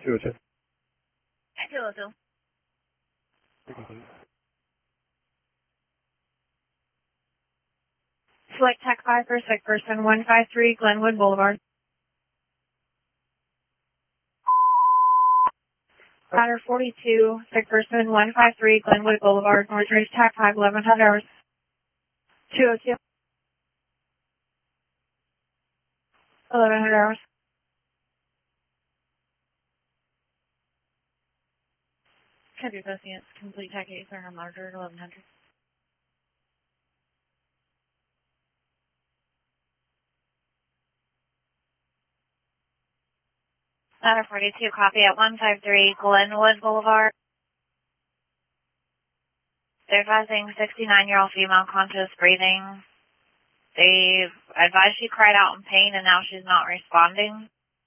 202. 202. Select Tech 5 for sick person, 153 Glenwood Boulevard. Ladder 42, sick person, 153 Glenwood Boulevard, Northridge, Tech 5, 1100 hours. 202. 1100 hours. Copy Associates, complete Tech 8, sir, I'm larger, 1100. Ladder 42, copy at 153 Glenwood Boulevard. They're advising 69-year-old female conscious breathing. They advised she cried out in pain and now she's not responding.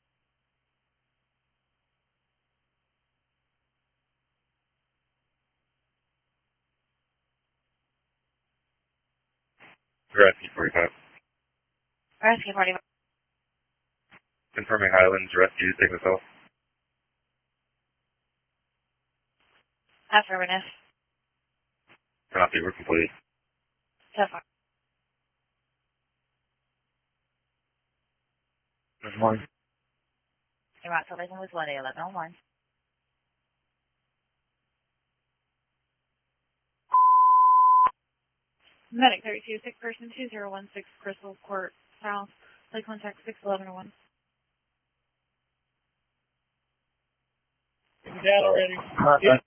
Rescue 45. Rescue 45. Confirming Highlands, rescue, take us off. Affirmative. Copy, we're complete. So far. There's one. You're right, so everything was 1101. Medic 32, sick person 2016, Crystal Court South, Lakeland, Texas 61101. Is that already? Yes.